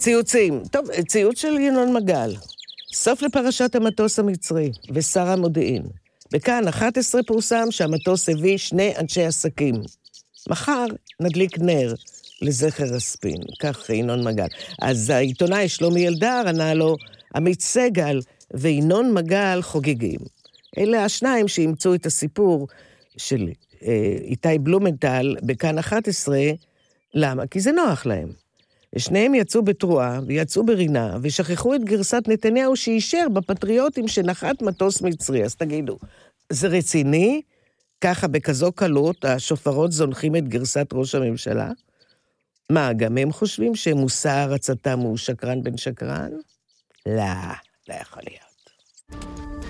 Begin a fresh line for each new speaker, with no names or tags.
ציוצים. טוב, ציוץ של ינון מגל. סוף לפרשת המטוס המצרי ושר המודיעין. בכאן 11 פורסם שהמטוס הביא 2 אנשי עסקים. מחר נדליק נר לזכר הספין, כך ינון מגל. אז העיתונאי שלומי אלדר ענה לו, עמית סגל וינון מגל חוגגים. אלה השניים שאימצו את הסיפור של איתי בלומנטל בכאן 11, למה? כי זה נוח להם. שניהם יצאו בתרועה ויצאו ברינה ושכחו את גרסת נתניהו שאישר בפטריוטים שנחת מטוס מצרי. אז תגידו, זה רציני? ככה בכזו קלות השופרות זונחים את גרסת ראש הממשלה? מה, גם הם חושבים שמושא הרצתם הוא שקרן בן שקרן? לא, לא יכול להיות.